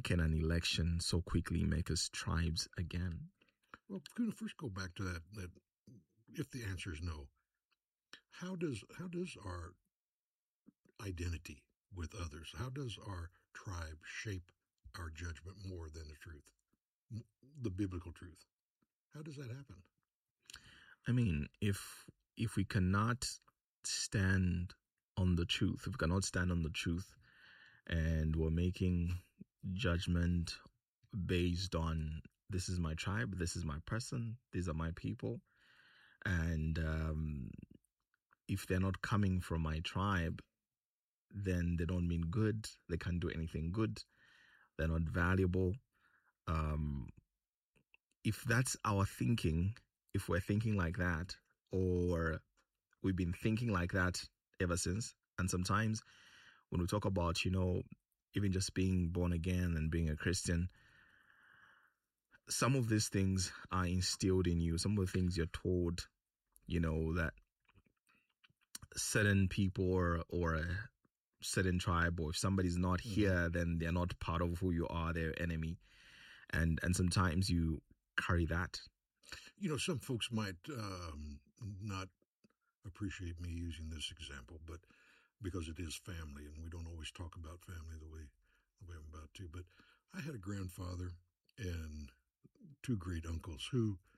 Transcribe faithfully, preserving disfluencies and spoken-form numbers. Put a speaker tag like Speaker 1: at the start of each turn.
Speaker 1: can an election so quickly make us tribes again?
Speaker 2: Well, going to first go back to that, that if the answer is no, how does how does our identity with others, how does our tribe shape our judgment more than the truth, the biblical truth? How does that happen?
Speaker 1: I mean, if if we cannot stand on the truth, if we cannot stand on the truth, and we're making judgment based on this is my tribe, this is my person, these are my people, and um, if they're not coming from my tribe, then they don't mean good. They can't do anything good. They're not valuable. Um, if that's our thinking, if we're thinking like that, or we've been thinking like that ever since, and sometimes when we talk about, you know, even just being born again and being a Christian, some of these things are instilled in you. Some of the things you're told, you know, that certain people or, or a certain tribe, or if somebody's not mm-hmm. here, then they're not part of who you are, they're enemy. And, and sometimes you carry that.
Speaker 2: You know, some folks might um, not appreciate me using this example, but because it is family, and we don't always talk about family the way, the way I'm about to. But I had a grandfather and two great uncles who